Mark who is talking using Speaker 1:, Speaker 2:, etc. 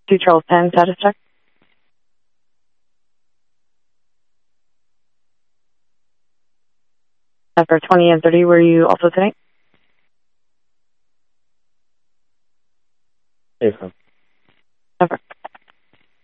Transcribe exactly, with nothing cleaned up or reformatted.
Speaker 1: two Charles Penn, status check. For twenty and thirty, were you also tonight?
Speaker 2: Yes, ma'am.